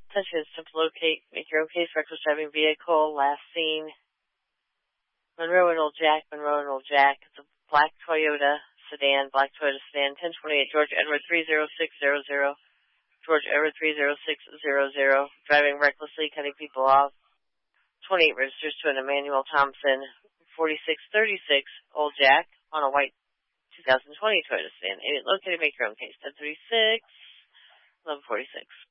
Attention, simple locate, make your own case, reckless driving vehicle, last seen. Monroe and Old Jack. It's a black Toyota sedan, 1028 George Edward 30600. George Edward 30600. Driving recklessly, cutting people off. 28 registers to an Emmanuel Thompson, 4636 Old Jack on a white 2020 Toyota sedan. Located, make your own case. 1036, 1146.